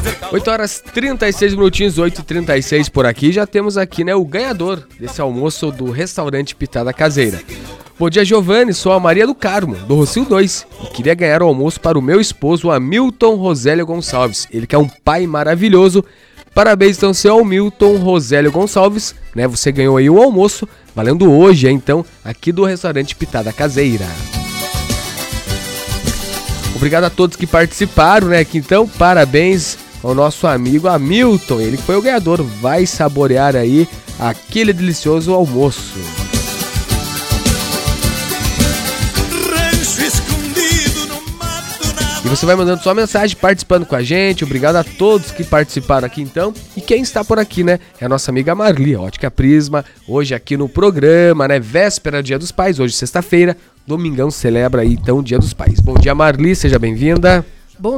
8 horas 36 minutinhos, 8h36 por aqui. Já temos aqui, né, o ganhador desse almoço do restaurante Pitada Caseira. Bom dia, Giovanni, sou a Maria do Carmo, do Rocio 2, e queria ganhar o almoço para o meu esposo, Hamilton Rosélio Gonçalves. Ele que é um pai maravilhoso. Parabéns, então, seu Hamilton Rosélio Gonçalves, né? Você ganhou aí o almoço, valendo hoje, então, aqui do restaurante Pitada Caseira. Obrigado a todos que participaram, né? Aqui, então, parabéns ao nosso amigo Hamilton, ele que foi o ganhador. Vai saborear aí aquele delicioso almoço. E você vai mandando sua mensagem, participando com a gente. Obrigado a todos que participaram aqui, então. E quem está por aqui, né? É a nossa amiga Marli, Ótica Prisma. Hoje aqui no programa, né? Véspera, Dia dos Pais. Hoje, sexta-feira. Domingão celebra aí, então, o Dia dos Pais. Bom dia, Marli. Seja bem-vinda. Bom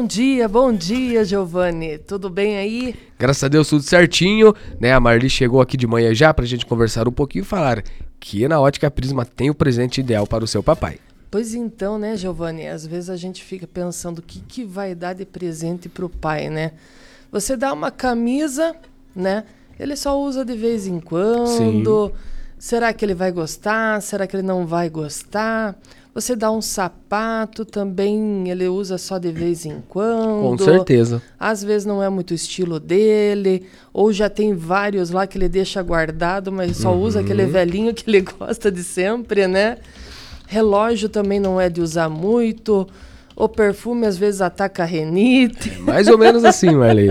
dia, Giovanni. Tudo bem aí? Graças a Deus, tudo certinho, né? A Marli chegou aqui de manhã já pra gente conversar um pouquinho e falar que na Ótica Prisma tem o presente ideal para o seu papai. Pois então, né, Giovanni? Às vezes a gente fica pensando o que vai dar de presente pro pai, né? Você dá uma camisa, né? Ele só usa de vez em quando. Sim. Será que ele vai gostar? Será que ele não vai gostar? Você dá um sapato também, ele usa só de vez em quando. Com certeza. Às vezes não é muito o estilo dele, ou já tem vários lá que ele deixa guardado, mas só usa aquele velhinho que ele gosta de sempre, né? Relógio também não é de usar muito. O perfume às vezes ataca a renite. É mais ou menos assim, Marli.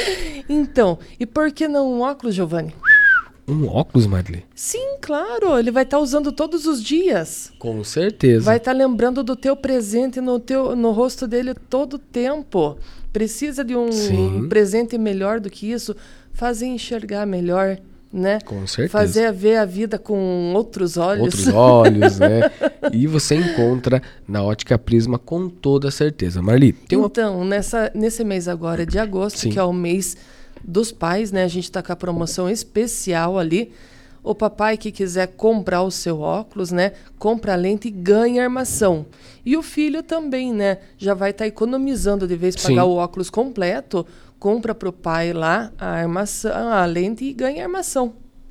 Então, e por que não um óculos, Giovanni? Um óculos, Marli? Sim, claro. Ele vai estar usando todos os dias. Com certeza. Vai estar lembrando do teu presente no rosto dele todo o tempo. Precisa de um presente melhor do que isso. Fazer enxergar melhor, né? Com certeza. Fazer ver a vida com outros olhos. Outros olhos, né? E você encontra na Ótica Prisma com toda certeza. Marli, tem uma... Então, nesse mês agora de agosto, que é o mês dos pais, né? A gente tá com a promoção especial ali. O papai que quiser comprar o seu óculos, né? Compra a lente e ganha armação. E o filho também, né? Já vai estar economizando de vez pagar o óculos completo. Compra pro pai lá a armação, a lente e ganha armação.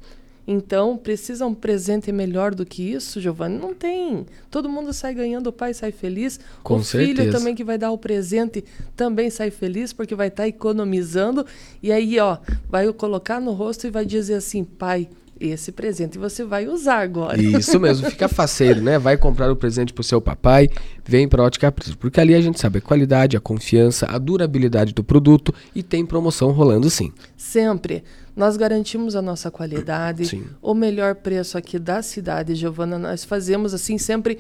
Então, precisa um presente melhor do que isso, Giovanni? Não tem. Todo mundo sai ganhando, o pai sai feliz. Com certeza. Filho também que vai dar o presente também sai feliz, porque vai estar economizando. E aí, ó, vai colocar no rosto e vai dizer assim, pai, esse presente você vai usar agora. Isso mesmo, fica faceiro, né? Vai comprar o presente pro seu papai, vem pra Ótica Prisma. Porque ali a gente sabe a qualidade, a confiança, a durabilidade do produto e tem promoção rolando sim. Sempre. Nós garantimos a nossa qualidade, o melhor preço aqui da cidade, Giovana. Nós fazemos assim sempre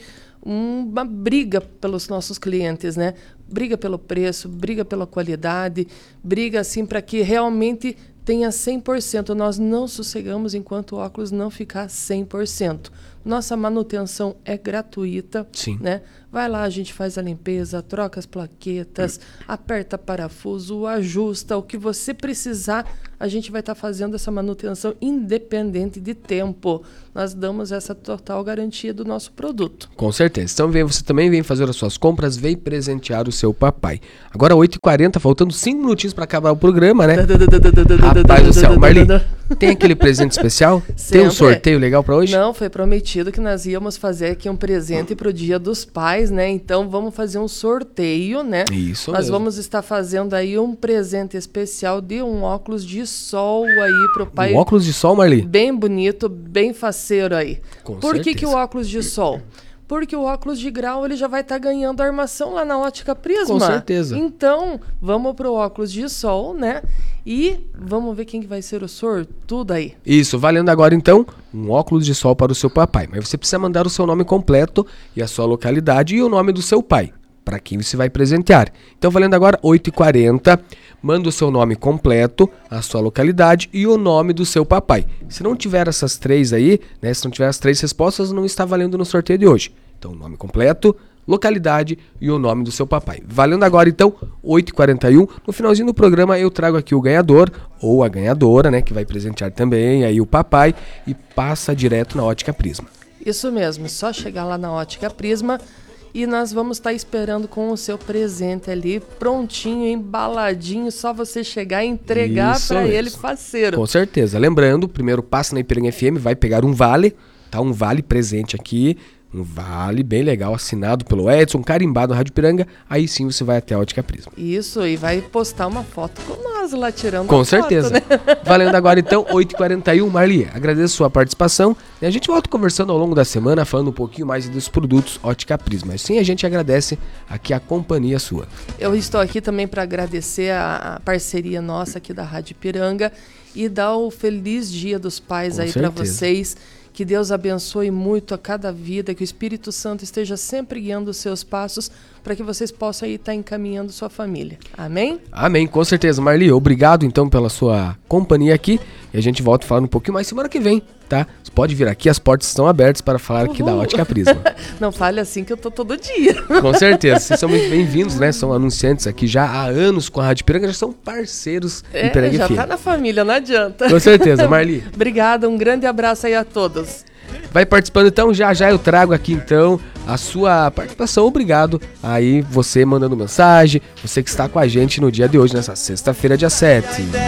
uma briga pelos nossos clientes, né? Briga pelo preço, briga pela qualidade, briga assim para que realmente tenha 100%. Nós não sossegamos enquanto o óculos não ficar 100%. Nossa manutenção é gratuita, né? Vai lá, a gente faz a limpeza, troca as plaquetas, aperta parafuso, ajusta, o que você precisar, a gente vai estar fazendo essa manutenção independente de tempo. Nós damos essa total garantia do nosso produto. Com certeza. Então você também vem fazer as suas compras, vem presentear o seu papai. Agora 8h40, faltando 5 minutinhos para acabar o programa, né? Rapaz do céu. Marli, tem aquele presente especial? Sempre. Tem um sorteio legal para hoje? Não, foi prometido que nós íamos fazer aqui um presente pro Dia dos Pais, né? Então vamos fazer um sorteio, né? Isso Nós mesmo. vamos estar fazendo aí um presente especial de um óculos de sol aí pro pai. Um óculos de sol, Marli? Bem bonito, bem faceiro aí. Com Por certeza. que o óculos de sol? Porque o óculos de grau ele já vai estar ganhando armação lá na Ótica Prisma. Com certeza. Então, vamos pro óculos de sol, né? E vamos ver quem que vai ser o sortudo aí. Isso, valendo agora então um óculos de sol para o seu papai. Mas você precisa mandar o seu nome completo e a sua localidade e o nome do seu pai, para quem você vai presentear. Então, valendo agora 8h40, manda o seu nome completo, a sua localidade e o nome do seu papai. Se não tiver essas três aí, né, se não tiver as três respostas, não está valendo no sorteio de hoje. Então, nome completo, localidade e o nome do seu papai. Valendo agora, então, 8h41. No finalzinho do programa, eu trago aqui o ganhador ou a ganhadora, né, que vai presentear também aí o papai e passa direto na Ótica Prisma. Isso mesmo, só chegar lá na Ótica Prisma E nós vamos estar esperando com o seu presente ali, prontinho, embaladinho, só você chegar e entregar para ele, parceiro. Com certeza. Lembrando, primeiro passa na Ipiranga FM, vai pegar um vale, tá? Um vale presente aqui, um vale bem legal, assinado pelo Edson, carimbado na Rádio Piranga, aí sim você vai até a Ótica Prisma. Isso, e vai postar uma foto com nós lá tirando com a certeza. foto, né? Valendo agora então, 8h41, Marli, agradeço a sua participação e a gente volta conversando ao longo da semana, falando um pouquinho mais dos produtos Ótica Prisma. Sim, a gente agradece aqui a companhia sua. Eu estou aqui também para agradecer a parceria nossa aqui da Rádio Piranga e dar o feliz Dia dos Pais aí para vocês. Que Deus abençoe muito a cada vida, que o Espírito Santo esteja sempre guiando os seus passos para que vocês possam aí estar encaminhando sua família. Amém? Amém, com certeza. Marli, obrigado então pela sua companhia aqui e a gente volta falando um pouquinho mais semana que vem, tá? Você pode vir aqui, as portas estão abertas para falar aqui da Ótica Prisma. Não fale assim que eu tô todo dia. Com certeza, vocês são muito bem-vindos, né? São anunciantes aqui já há anos com a Rádio Piranga, já são parceiros em Piranga já FM. tá na família, não adianta. Com certeza, Marli. Obrigada, um grande abraço aí a todos. Vai participando então, já eu trago aqui então a sua participação, obrigado aí você mandando mensagem, você que está com a gente no dia de hoje, nessa sexta-feira, dia 7.